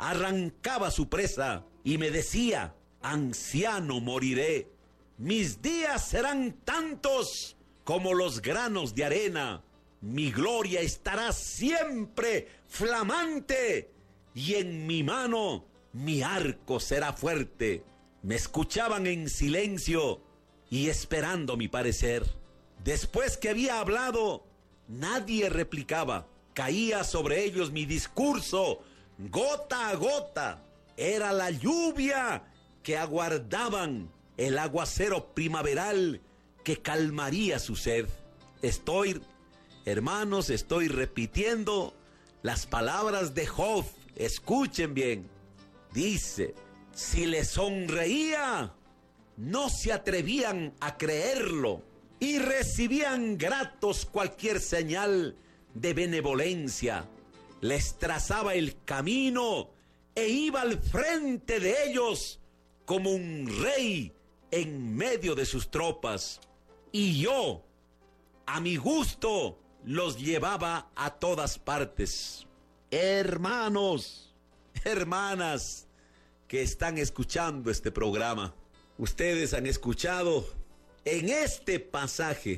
arrancaba su presa y me decía: anciano moriré, mis días serán tantos como los granos de arena, mi gloria estará siempre flamante y en mi mano mi arco será fuerte. Me escuchaban en silencio y esperando mi parecer. Después que había hablado, nadie replicaba. Caía sobre ellos mi discurso, gota a gota. Era la lluvia que aguardaban, el aguacero primaveral que calmaría su sed. Hermanos, estoy repitiendo las palabras de Job. Escuchen bien. Dice: si les sonreía, no se atrevían a creerlo y recibían gratos cualquier señal de benevolencia. Les trazaba el camino e iba al frente de ellos como un rey en medio de sus tropas. Y yo, a mi gusto, los llevaba a todas partes. Hermanos, hermanas que están escuchando este programa, ustedes han escuchado en este pasaje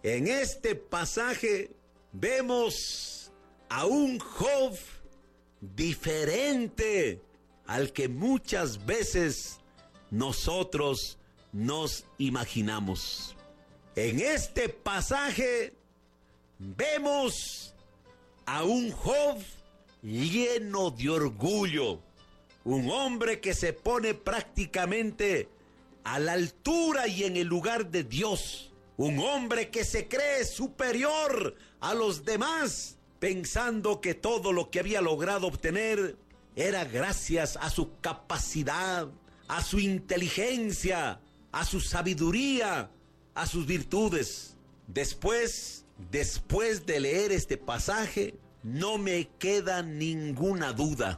vemos a un Job diferente al que muchas veces nosotros nos imaginamos. En este pasaje vemos a un Job lleno de orgullo, un hombre que se pone prácticamente a la altura y en el lugar de Dios, un hombre que se cree superior a los demás, pensando que todo lo que había logrado obtener era gracias a su capacidad, a su inteligencia, a su sabiduría, a sus virtudes. Después de leer este pasaje, no me queda ninguna duda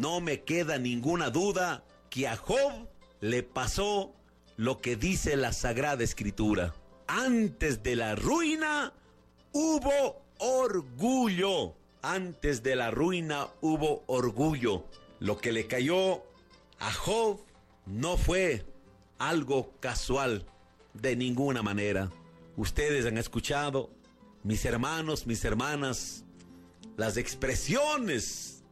que a Job le pasó lo que dice la Sagrada Escritura. Antes de la ruina hubo orgullo. Lo que le cayó a Job no fue algo casual de ninguna manera. Ustedes han escuchado, mis hermanos, mis hermanas, las expresiones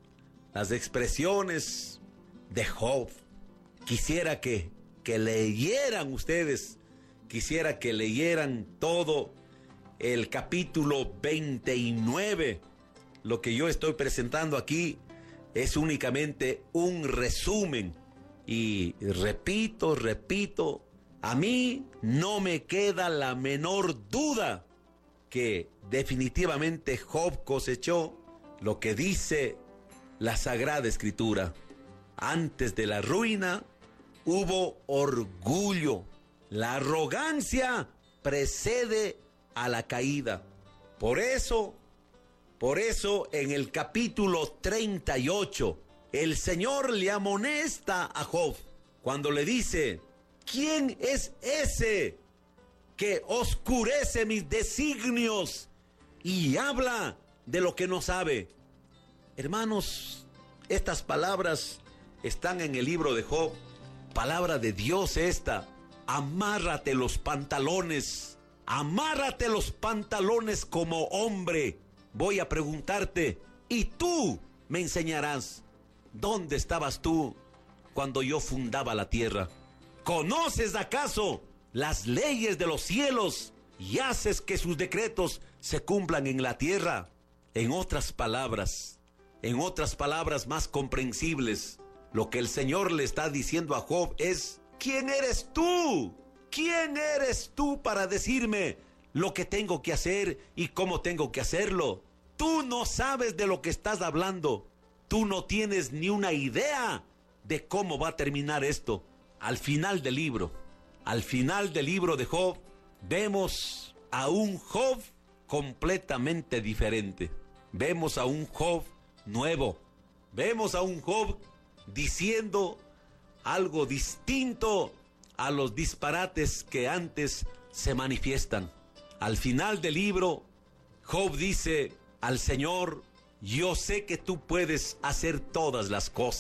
de Job. Quisiera que leyeran ustedes, quisiera que leyeran todo el capítulo 29. Lo que yo estoy presentando aquí es únicamente un resumen. Y repito, a mí no me queda la menor duda que definitivamente Job cosechó lo que dice la Sagrada Escritura. Antes de la ruina hubo orgullo. La arrogancia precede a la caída. Por eso en el capítulo 38, el Señor le amonesta a Job cuando le dice: ¿quién es ese que oscurece mis designios y habla de lo que no sabe? Hermanos, estas palabras están en el libro de Job. Palabra de Dios esta. Amárrate los pantalones como hombre. Voy a preguntarte, y tú me enseñarás, ¿dónde estabas tú cuando yo fundaba la tierra? ¿Conoces acaso las leyes de los cielos y haces que sus decretos se cumplan en la tierra? En otras palabras más comprensibles, lo que el Señor le está diciendo a Job es: ¿quién eres tú? ¿Quién eres tú para decirme lo que tengo que hacer y cómo tengo que hacerlo? Tú no sabes de lo que estás hablando. Tú no tienes ni una idea de cómo va a terminar esto. Al final del libro de Job, vemos a un Job completamente diferente. Vemos a un Job nuevo. Vemos a un Job diciendo algo distinto a los disparates que antes se manifiestan. Al final del libro, Job dice al Señor: yo sé que tú puedes hacer todas las cosas.